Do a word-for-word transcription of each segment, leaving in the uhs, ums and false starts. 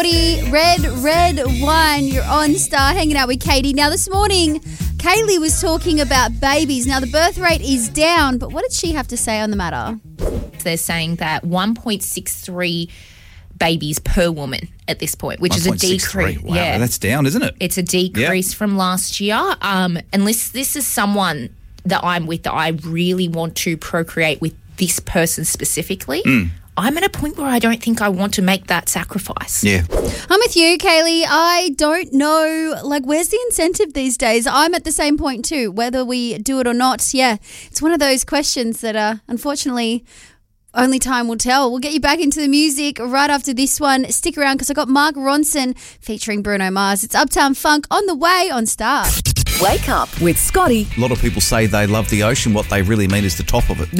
Red, red wine. You're on Star, hanging out with Katie. Now, this morning, Kaylee was talking about babies. Now, the birth rate is down, but what did she have to say on the matter? They're saying that one point six three babies per woman at this point, which is a decrease. Wow, yeah, that's down, isn't it? It's a decrease yep. from last year. Um, unless this is someone that I'm with that I really want to procreate with this person specifically. Mm. I'm at a point where I don't think I want to make that sacrifice. Yeah. I'm with you, Kaylee. I don't know, like, where's the incentive these days? I'm at the same point too, whether we do it or not. Yeah, it's one of those questions that, uh, unfortunately, only time will tell. We'll get you back into the music right after this one. Stick around because I got Mark Ronson featuring Bruno Mars. It's Uptown Funk on the way on Star. Wake up with Scotty. A lot of people say they love the ocean. What they really mean is the top of it.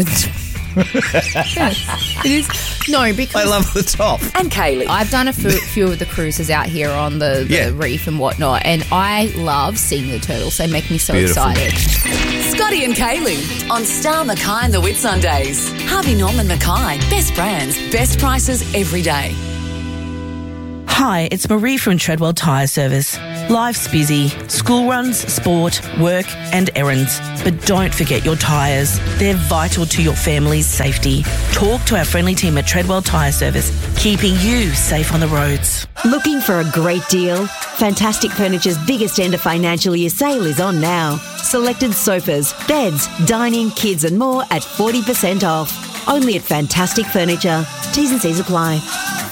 It is. No, because I love the top. And Kaylee. I've done a few, few of the cruises out here on the, the yeah. reef and whatnot, and I love seeing the turtles. They make me so Beautiful. excited. Scotty and Kaylee on Star Mackay and the Whitsundays. Harvey Norman Mackay. Best brands, best prices every day. Hi, it's Marie from Treadwell Tyre Service. Life's busy. School runs, sport, work and errands. But don't forget your tyres. They're vital to your family's safety. Talk to our friendly team at Treadwell Tyre Service, keeping you safe on the roads. Looking for a great deal? Fantastic Furniture's biggest end of financial year sale is on now. Selected sofas, beds, dining, kids and more at forty percent off. Only at Fantastic Furniture. T's and C's apply.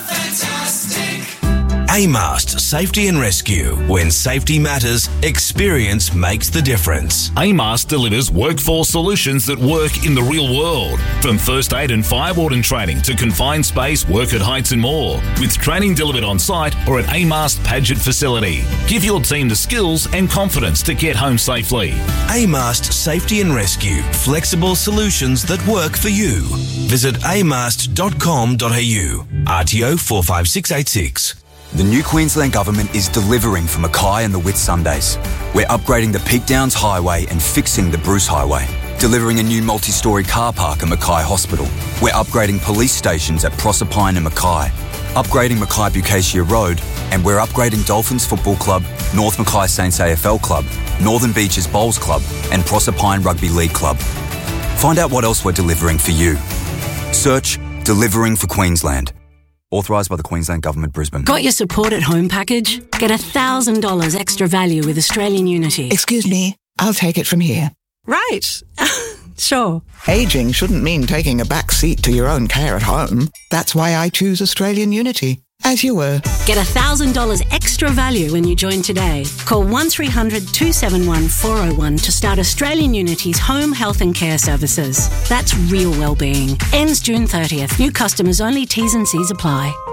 A-Mast Safety and Rescue. When safety matters, experience makes the difference. A-Mast delivers workforce solutions that work in the real world. From first aid and fire warden training to confined space, work at heights and more. With training delivered on site or at A-Mast Paget facility. Give your team the skills and confidence to get home safely. A-Mast Safety and Rescue. Flexible solutions that work for you. Visit a mast dot com dot a u. R T O four five six eight six. The new Queensland Government is delivering for Mackay and the Whitsundays. We're upgrading the Peak Downs Highway and fixing the Bruce Highway. Delivering a new multi-storey car park at Mackay Hospital. We're upgrading police stations at Proserpine and Mackay. Upgrading Mackay Bucacia Road. And we're upgrading Dolphins Football Club, North Mackay Saints A F L Club, Northern Beaches Bowls Club and Proserpine Rugby League Club. Find out what else we're delivering for you. Search Delivering for Queensland. Authorised by the Queensland Government, Brisbane. Got your support at home package? Get one thousand dollars extra value with Australian Unity. Excuse me, I'll take it from here. Right. Sure. Ageing shouldn't mean taking a back seat to your own care at home. That's why I choose Australian Unity. As you were. Get one thousand dollars extra value when you join today. Call one three hundred two seven one four oh one to start Australian Unity's home health and care services. That's real wellbeing. Ends June thirtieth. New customers only. T's and C's apply.